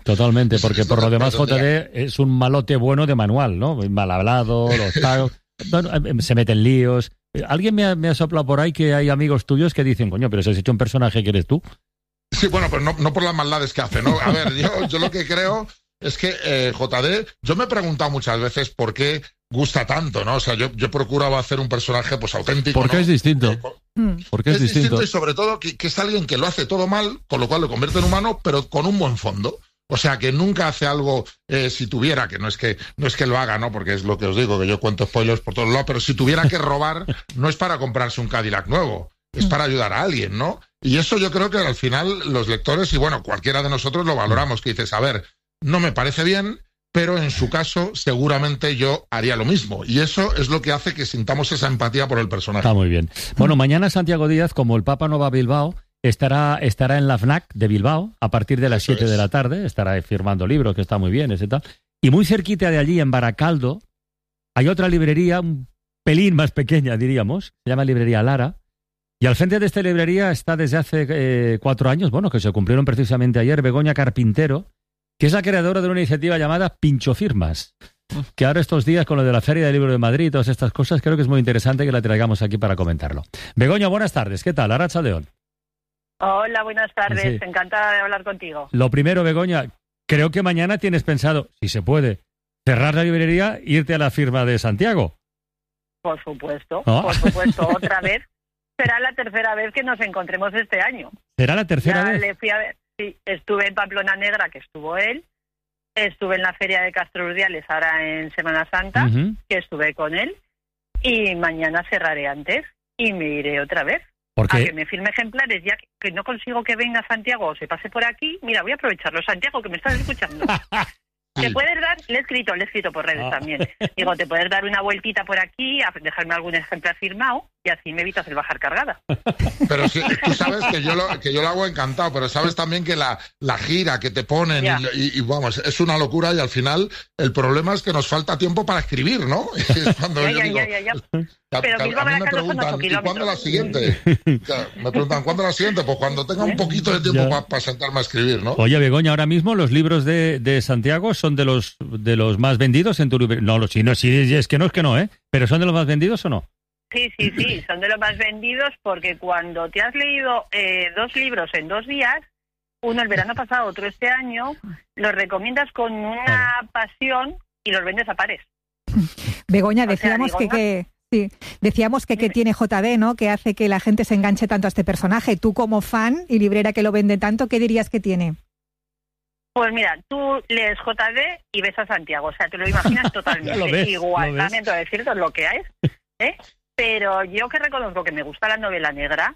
Totalmente, porque por lo demás JD es un malote bueno de manual, ¿no? Mal hablado, los tagos, bueno, se mete en líos. Alguien me ha soplado por ahí que hay amigos tuyos que dicen, coño, pero si has hecho un personaje que eres tú. Sí, bueno, pues no por las maldades que hace, ¿no? A ver, yo lo que creo es que JD, yo me he preguntado muchas veces por qué gusta tanto, ¿no? O sea, yo procuraba hacer un personaje pues auténtico. Porque ¿no? es distinto. Porque es distinto y sobre todo que es alguien que lo hace todo mal, con lo cual lo convierte en humano, pero con un buen fondo. O sea, que nunca hace algo, si tuviera, que no es que lo haga, ¿no? Porque es lo que os digo, que yo cuento spoilers por todos lados, pero si tuviera que robar, no es para comprarse un Cadillac nuevo, es para ayudar a alguien, ¿no? Y eso yo creo que al final los lectores, y bueno, cualquiera de nosotros lo valoramos, que dices, a ver, no me parece bien, pero en su caso seguramente yo haría lo mismo. Y eso es lo que hace que sintamos esa empatía por el personaje. Está muy bien. Bueno, mañana Santiago Díaz, como el Papa no va a Bilbao, estará en la FNAC de Bilbao a partir de las 7 de la tarde, estará firmando libros, que está muy bien, ese tal. Y muy cerquita de allí, en Baracaldo, hay otra librería, un pelín más pequeña, diríamos, se llama Librería Lara, y al frente de esta librería está desde hace 4 años, bueno, que se cumplieron precisamente ayer, Begoña Carpintero, que es la creadora de una iniciativa llamada Pincho Firmas, que ahora estos días con lo de la Feria del Libro de Madrid y todas estas cosas, creo que es muy interesante que la traigamos aquí para comentarlo. Begoña, buenas tardes, ¿qué tal? Arratsalde León. Hola, buenas tardes, Sí. encantada de hablar contigo. Lo primero, Begoña, creo que mañana tienes pensado, si se puede, cerrar la librería e irte a la firma de Santiago. Por supuesto, ¿Oh? otra vez. Será la tercera vez que nos encontremos este año. ¿Será la tercera Ya vez? le fui a ver. Sí, estuve en Pamplona Negra, que estuvo él. Estuve en la Feria de Castro Urdiales, ahora en Semana Santa, que estuve con él. Y mañana cerraré antes y me iré otra vez. ¿Por A qué? que me firme ejemplares, ya que no consigo que venga Santiago o se pase por aquí. Mira, voy a aprovecharlo. Santiago, que me estás escuchando. Sí. ¿Te puedes dar? Le he escrito por redes también. Digo, ¿te puedes dar una vueltita por aquí, a dejarme algún ejemplar firmado? Y así me evitas el bajar cargada. Pero sí, tú sabes que yo lo hago encantado, pero sabes también que la gira que te ponen y vamos, es una locura y al final el problema es que nos falta tiempo para escribir, ¿no? Es cuando yo digo, Pero a mí me preguntan, ¿y cuándo la siguiente? Me preguntan, ¿cuándo la siguiente? Pues cuando tenga un poquito de tiempo para sentarme a escribir, ¿no? Oye, Begoña, ahora mismo los libros de Santiago son de los más vendidos en tu librería. No, sí, es que no, ¿eh? ¿Pero son de los más vendidos o no? Sí, son de los más vendidos porque cuando te has leído 2 libros en 2 días, uno el verano pasado, otro este año, los recomiendas con una pasión y los vendes a pares. Begoña, decíamos decíamos que tiene JD, ¿no? Que hace que la gente se enganche tanto a este personaje. Tú como fan y librera que lo vende tanto, ¿qué dirías que tiene? Pues mira, tú lees JD y ves a Santiago, o sea, te lo imaginas totalmente igual. Lamento decirte lo que es, ¿eh? Pero yo que reconozco que me gusta la novela negra,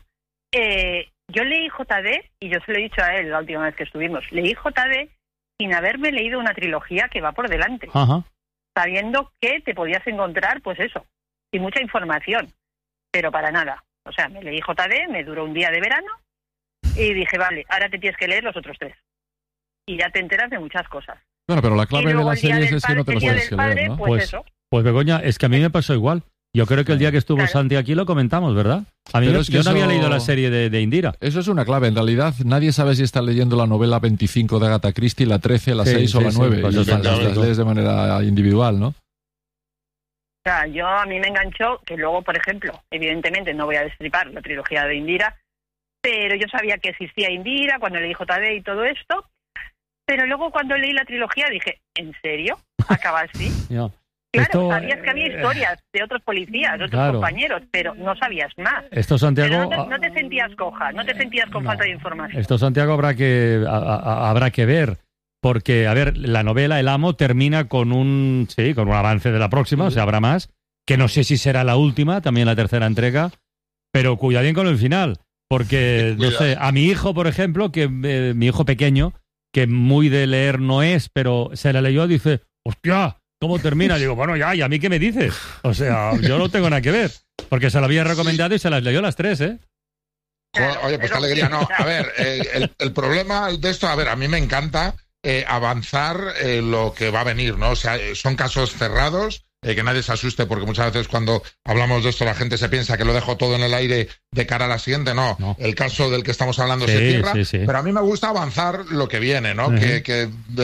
yo leí JD, y yo se lo he dicho a él la última vez que estuvimos, leí JD sin haberme leído una trilogía que va por delante, sabiendo que te podías encontrar, pues eso, sin mucha información, pero para nada. O sea, me leí JD, me duró un día de verano, y dije, vale, ahora te tienes que leer los otros 3. Y ya te enteras de muchas cosas. Bueno, pero la clave de la serie es que no te lo puedes leer, ¿no? Pues Begoña, es que a mí me pasó igual. Yo creo que el día que estuvo Santi aquí lo comentamos, ¿verdad? A mí yo no había leído la serie de Indira. Eso es una clave. En realidad, nadie sabe si está leyendo la novela 25 de Agatha Christie, la 13, la 6 o la 9. Pues y las lees de manera individual, ¿no? O sea, a mí me enganchó que luego, por ejemplo, evidentemente no voy a destripar la trilogía de Indira, pero yo sabía que existía Indira cuando leí JD y todo esto, pero luego cuando leí la trilogía dije, ¿en serio? ¿Acaba así? Claro, sabías que había historias de otros policías, de otros compañeros, pero no sabías más. Esto, Santiago, no te sentías coja, no te sentías con falta de información. Esto, Santiago, habrá que ver, porque, a ver, la novela El Amo termina con un avance de la próxima, o sea, habrá más, que no sé si será la última, también la tercera entrega, pero cuidadín con el final, porque, no sé, a mi hijo, por ejemplo, que mi hijo pequeño, que muy de leer no es, pero se la leyó, dice, ¡hostia! ¿Cómo termina? Digo, bueno, ¿y a mí qué me dices? O sea, yo no tengo nada que ver, porque se lo había recomendado y se las leyó las 3, ¿eh? Oye, pues qué alegría. No, a ver, el problema de esto, a ver, a mí me encanta avanzar lo que va a venir, ¿no? O sea, son casos cerrados, que nadie se asuste, porque muchas veces cuando hablamos de esto la gente se piensa que lo dejo todo en el aire de cara a la siguiente. No. El caso del que estamos hablando se cierra, pero a mí me gusta avanzar lo que viene, ¿no? Que